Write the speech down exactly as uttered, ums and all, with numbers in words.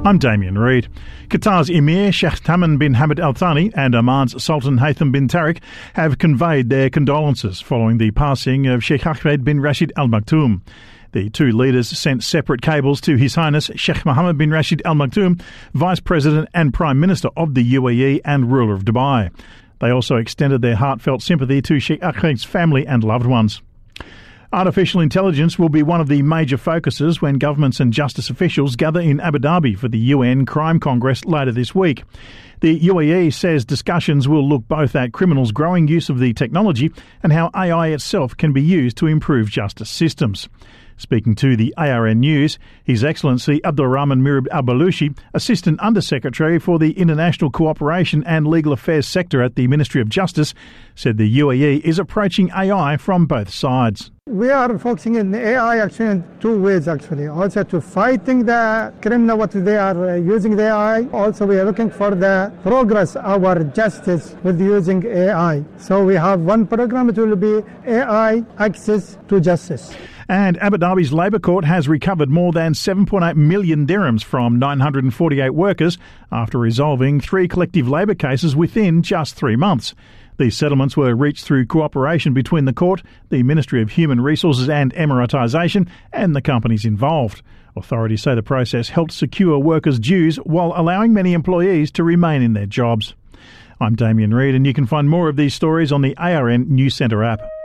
I'm Damien Reid. Qatar's Emir Sheikh Tamim bin Hamad Al Thani and Oman's Sultan Haytham bin Tariq have conveyed their condolences following the passing of Sheikh Ahmed bin Rashid Al Maktoum. The two leaders sent separate cables to His Highness Sheikh Mohammed bin Rashid Al Maktoum, Vice President and Prime Minister of the U A E and ruler of Dubai. They also extended their heartfelt sympathy to Sheikh Ahmed's family and loved ones. Artificial intelligence will be one of the major focuses when governments and justice officials gather in Abu Dhabi for the U N Crime Congress later this week. The U A E says discussions will look both at criminals' growing use of the technology and how A I itself can be used to improve justice systems. Speaking to the A R N News, His Excellency Abdul Rahman Mirab Al-Balushi, Assistant Under-Secretary for the International Cooperation and Legal Affairs Sector at the Ministry of Justice, said the U A E is approaching A I from both sides. We are focusing in A I actually in two ways actually. Also to fighting the criminal, what they are uh, using the A I. Also we are looking for the progress our justice with using A I. So we have one program, it will be A I access to justice. And Abu Dhabi's Labour Court has recovered more than seven point eight million dirhams from nine hundred forty-eight workers after resolving three collective labour cases within just three months. These settlements were reached through cooperation between the court, the Ministry of Human Resources and Emiratisation, and the companies involved. Authorities say the process helped secure workers' dues while allowing many employees to remain in their jobs. I'm Damien Reid, and you can find more of these stories on the A R N News Centre app.